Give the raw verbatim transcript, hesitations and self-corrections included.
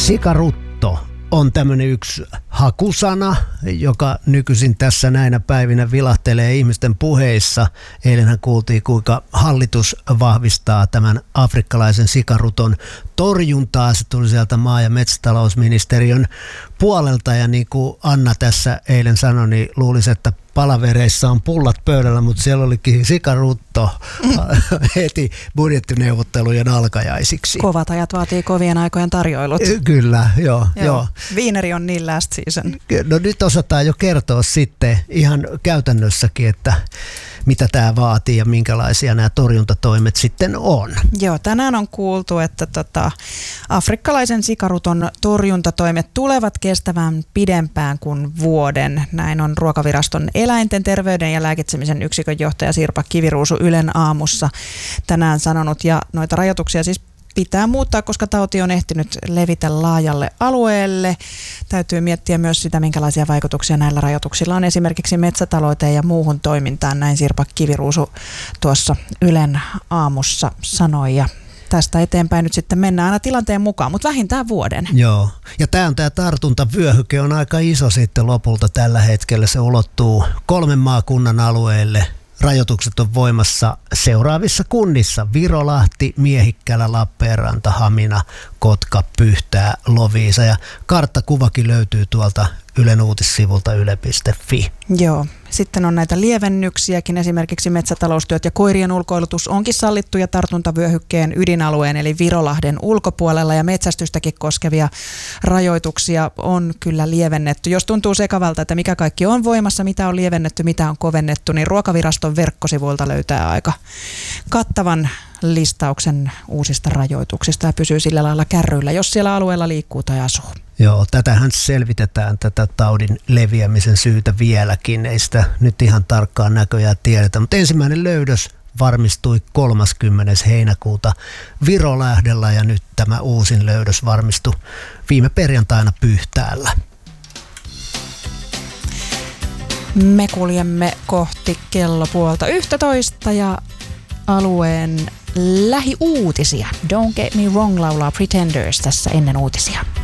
Sikarutto on tämmöinen yksi hakusana, joka nykyisin tässä näinä päivinä vilahtelee ihmisten puheissa. Eilenhän kuultiin, kuinka hallitus vahvistaa tämän afrikkalaisen sikaruton torjuntaa. Se tuli sieltä maa- ja metsätalousministeriön puolelta, ja niin kuin Anna tässä eilen sanoi, niin luulisi, että palavereissa on pullat pöydällä, mutta siellä olikin sikarutto heti budjettineuvottelujen alkajaisiksi. Kovat ajat vaatii kovien aikojen tarjoilut. Kyllä, joo. joo. joo. Viineri on niin last season. No nyt osataan jo kertoa sitten ihan käytännössäkin, että mitä tämä vaatii ja minkälaisia nämä torjuntatoimet sitten on. Joo, tänään on kuultu, että tota, afrikkalaisen sikaruton torjuntatoimet tulevat kestävän pidempään kuin vuoden. Näin on Ruokaviraston eläinten terveyden ja lääkitsemisen yksikön johtaja Sirpa Kiviruusu Ylen aamussa tänään sanonut. Ja noita rajoituksia siis pitää muuttaa, koska tauti on ehtinyt levitä laajalle alueelle. Täytyy miettiä myös sitä, minkälaisia vaikutuksia näillä rajoituksilla on esimerkiksi metsätalouteen ja muuhun toimintaan. Näin Sirpa Kiviruusu tuossa Ylen aamussa sanoi, ja tästä eteenpäin nyt sitten mennään aina tilanteen mukaan, mutta vähintään vuoden. Joo, ja tämä on tämä tartuntavyöhyke on aika iso sitten lopulta tällä hetkellä. Se ulottuu kolmen maakunnan alueelle. Rajoitukset on voimassa seuraavissa kunnissa: Virolahti, Miehikkälä, Lappeenranta, Hamina, Kotka, Pyhtää, Loviisa, ja karttakuvakin löytyy tuolta Ylen uutissivulta yle piste fi. Joo, sitten on näitä lievennyksiäkin, esimerkiksi metsätaloustyöt ja koirien ulkoilutus onkin sallittuja tartuntavyöhykkeen ydinalueen eli Virolahden ulkopuolella, ja metsästystäkin koskevia rajoituksia on kyllä lievennetty. Jos tuntuu sekavalta, että mikä kaikki on voimassa, mitä on lievennetty, mitä on kovennettu, niin Ruokaviraston verkkosivuilta löytää aika kattavan listauksen uusista rajoituksista ja pysyy sillä lailla kärryillä, jos siellä alueella liikkuu tai asuu. Joo, tätähän selvitetään, tätä taudin leviämisen syytä vieläkin. Ei sitä nyt ihan tarkkaan näköjään tiedetä, mutta ensimmäinen löydös varmistui kolmaskymmenes heinäkuuta Virolahdella, ja nyt tämä uusin löydös varmistui viime perjantaina Pyhtäällä. Me kuljemme kohti kello puolta yhtätoista ja alueen lähiuutisia. Don't Get Me Wrong laulaa Pretenders tässä ennen uutisia.